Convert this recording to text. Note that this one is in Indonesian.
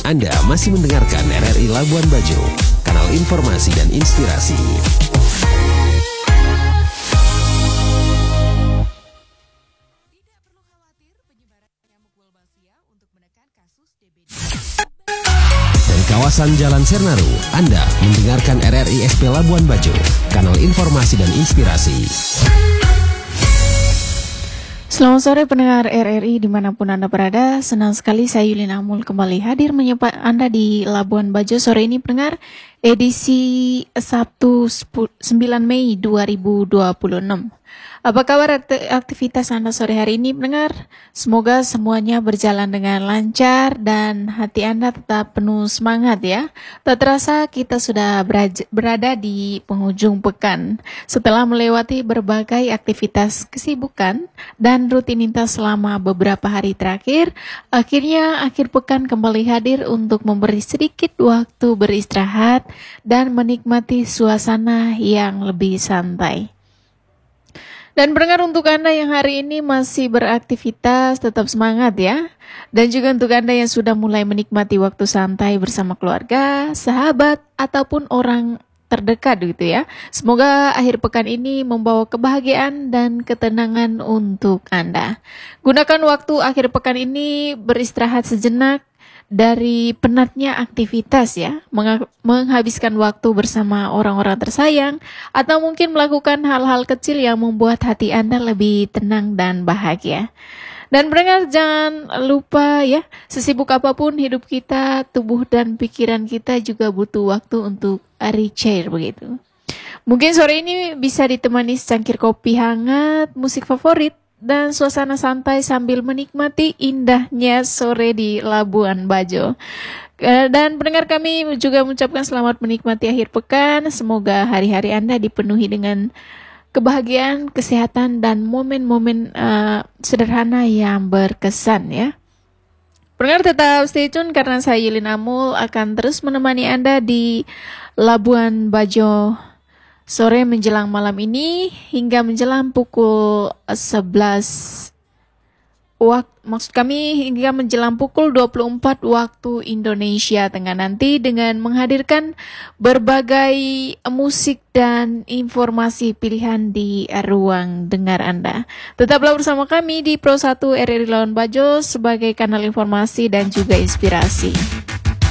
Anda masih mendengarkan RRI Labuan Bajo, kanal informasi dan inspirasi. Dari kawasan Jalan Sernaru, Anda mendengarkan RRI SP Labuan Bajo, kanal informasi dan inspirasi. Selamat sore pendengar RRI dimanapun Anda berada. Senang sekali saya Yulin Amul kembali hadir menyapa Anda di Labuan Bajo sore ini pendengar, edisi Sabtu 9 Mei 2026. Apa kabar aktivitas Anda sore hari ini pendengar? Semoga semuanya berjalan dengan lancar dan hati Anda tetap penuh semangat ya. Tak terasa kita sudah berada di penghujung pekan. Setelah melewati berbagai aktivitas kesibukan dan rutinitas selama beberapa hari terakhir, akhirnya akhir pekan kembali hadir untuk memberi sedikit waktu beristirahat dan menikmati suasana yang lebih santai. Dan pendengar, untuk Anda yang hari ini masih beraktivitas, tetap semangat ya. Dan juga untuk Anda yang sudah mulai menikmati waktu santai bersama keluarga, sahabat, ataupun orang terdekat gitu ya. Semoga akhir pekan ini membawa kebahagiaan dan ketenangan untuk Anda. Gunakan waktu akhir pekan ini beristirahat sejenak dari penatnya aktivitas ya, menghabiskan waktu bersama orang-orang tersayang, atau mungkin melakukan hal-hal kecil yang membuat hati Anda lebih tenang dan bahagia. Dan pendengar, jangan lupa ya, sesibuk apapun hidup kita, tubuh dan pikiran kita juga butuh waktu untuk recharge begitu. Mungkin sore ini bisa ditemani secangkir kopi hangat, musik favorit, dan suasana santai sambil menikmati indahnya sore di Labuan Bajo. Dan pendengar, kami juga mengucapkan selamat menikmati akhir pekan. Semoga hari-hari Anda dipenuhi dengan kebahagiaan, kesehatan, dan momen-momen sederhana yang berkesan ya. Pendengar, tetap stay tune karena saya Yulin Amul akan terus menemani Anda di Labuan Bajo sore menjelang malam ini hingga menjelang pukul 11 hingga menjelang pukul 24 waktu Indonesia Tengah nanti, dengan menghadirkan berbagai musik dan informasi pilihan di ruang dengar Anda. Tetaplah bersama kami di Pro 1 RRI Labuan Bajo sebagai kanal informasi dan juga inspirasi.